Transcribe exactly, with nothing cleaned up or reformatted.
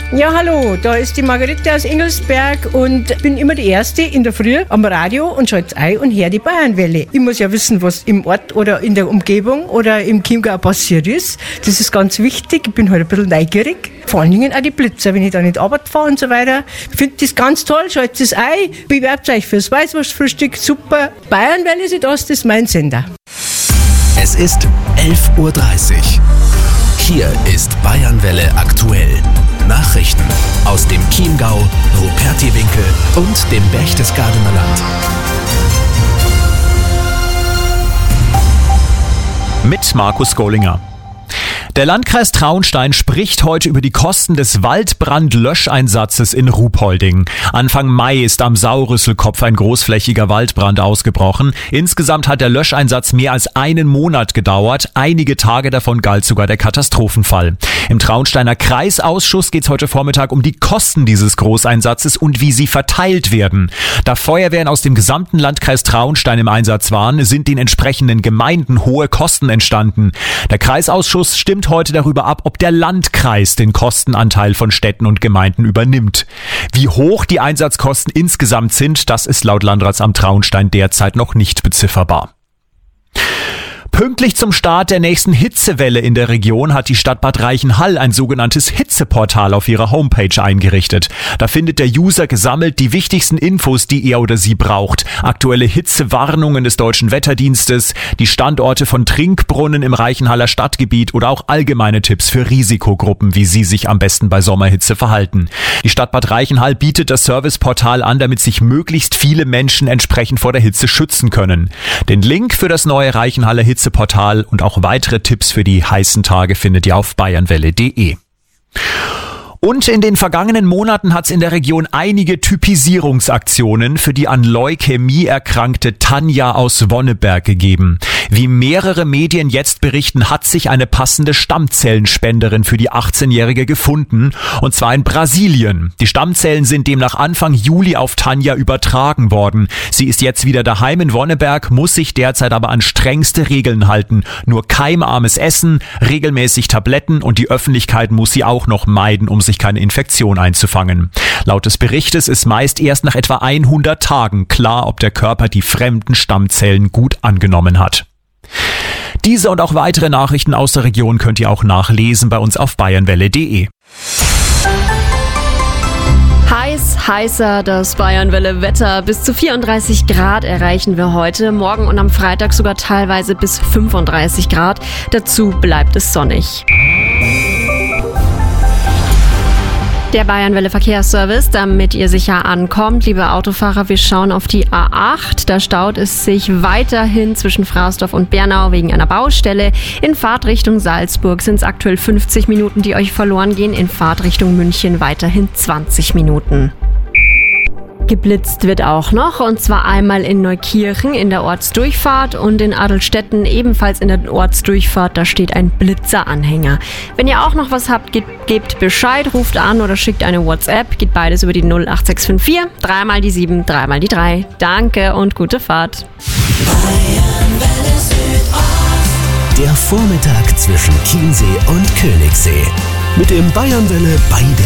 Ja, hallo, da ist die Margarete aus Engelsberg und bin immer die Erste in der Früh am Radio und schalte ein und höre die Bayernwelle. Ich muss ja wissen, was im Ort oder in der Umgebung oder im Chiemgau passiert ist. Das ist ganz wichtig. Ich bin halt ein bisschen neugierig. Vor allen Dingen auch die Blitzer, wenn ich da nicht Arbeit fahre und so weiter. Ich finde das ganz toll, schaltet es ein, bewerbt euch fürs Weißwurstfrühstück, super. Bayernwelle Südost, das ist mein Sender. Es ist elf Uhr dreißig. Hier ist Bayernwelle aktuell. Nachrichten aus dem Chiemgau, Rupertiwinkel und dem Berchtesgadener Land. Mit Markus Gollinger. Der Landkreis Traunstein spricht heute über die Kosten des Waldbrandlöscheinsatzes in Ruhpolding. Anfang Mai ist am Saurüsselkopf ein großflächiger Waldbrand ausgebrochen. Insgesamt hat der Löscheinsatz mehr als einen Monat gedauert. Einige Tage davon galt sogar der Katastrophenfall. Im Traunsteiner Kreisausschuss geht es heute Vormittag um die Kosten dieses Großeinsatzes und wie sie verteilt werden. Da Feuerwehren aus dem gesamten Landkreis Traunstein im Einsatz waren, sind den entsprechenden Gemeinden hohe Kosten entstanden. Der Kreisausschuss stimmt heute darüber ab, ob der Landkreis den Kostenanteil von Städten und Gemeinden übernimmt. Wie hoch die Einsatzkosten insgesamt sind, das ist laut Landratsamt Traunstein derzeit noch nicht bezifferbar. Pünktlich zum Start der nächsten Hitzewelle in der Region hat die Stadt Bad Reichenhall ein sogenanntes Hitzeportal auf ihrer Homepage eingerichtet. Da findet der User gesammelt die wichtigsten Infos, die er oder sie braucht. Aktuelle Hitzewarnungen des Deutschen Wetterdienstes, die Standorte von Trinkbrunnen im Reichenhaller Stadtgebiet oder auch allgemeine Tipps für Risikogruppen, wie sie sich am besten bei Sommerhitze verhalten. Die Stadt Bad Reichenhall bietet das Serviceportal an, damit sich möglichst viele Menschen entsprechend vor der Hitze schützen können. Den Link für das neue Reichenhaller Hitze Portal und auch weitere Tipps für die heißen Tage findet ihr auf bayernwelle punkt de. Und in den vergangenen Monaten hat es in der Region einige Typisierungsaktionen für die an Leukämie erkrankte Tanja aus Wonneberg gegeben. Wie mehrere Medien jetzt berichten, hat sich eine passende Stammzellenspenderin für die achtzehnjährige gefunden, und zwar in Brasilien. Die Stammzellen sind demnach Anfang Juli auf Tanja übertragen worden. Sie ist jetzt wieder daheim in Wonneberg, muss sich derzeit aber an strengste Regeln halten. Nur keimarmes Essen, regelmäßig Tabletten und die Öffentlichkeit muss sie auch noch meiden, um sich keine Infektion einzufangen. Laut des Berichtes ist meist erst nach etwa hundert Tagen klar, ob der Körper die fremden Stammzellen gut angenommen hat. Diese und auch weitere Nachrichten aus der Region könnt ihr auch nachlesen bei uns auf bayernwelle punkt de. Heiß, heißer, das Bayernwelle-Wetter. Bis zu vierunddreißig Grad erreichen wir heute. Morgen und am Freitag sogar teilweise bis fünfunddreißig Grad. Dazu bleibt es sonnig. Der Bayernwelle Verkehrsservice, damit ihr sicher ankommt. Liebe Autofahrer, wir schauen auf die A acht. Da staut es sich weiterhin zwischen Fraßdorf und Bernau wegen einer Baustelle. In Fahrtrichtung Salzburg sind es aktuell fünfzig Minuten, die euch verloren gehen. In Fahrtrichtung München weiterhin zwanzig Minuten. Geblitzt wird auch noch, und zwar einmal in Neukirchen in der Ortsdurchfahrt und in Adelstetten ebenfalls in der Ortsdurchfahrt. Da steht ein Blitzeranhänger. Wenn ihr auch noch was habt, ge- gebt Bescheid, ruft an oder schickt eine WhatsApp. Geht beides über die null acht sechs fünf vier, dreimal die sieben, dreimal die drei. Danke und gute Fahrt. Der Vormittag zwischen Chiemsee und Königssee. Mit dem Bayernwelle bei der